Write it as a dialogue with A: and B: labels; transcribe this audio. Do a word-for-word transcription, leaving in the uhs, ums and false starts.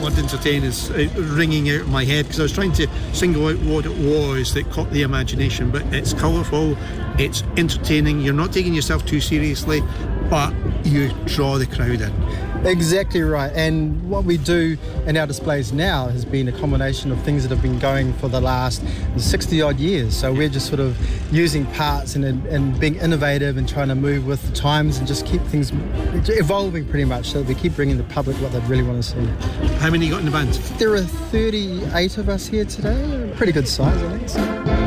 A: word entertain is uh, ringing out of my head, because I was trying to single out what it was that caught the imagination. But it's colourful, it's entertaining, you're not taking yourself too seriously, but you draw the crowd in.
B: Exactly right. And what we do in our displays now has been a combination of things that have been going for the last sixty odd years. So we're just sort of using parts and, and being innovative and trying to move with the times and just keep things evolving pretty much, so that we keep bringing the public what they really want to see.
A: How many you got in the band?
B: There are thirty-eight of us here today. Pretty good size, I think. So.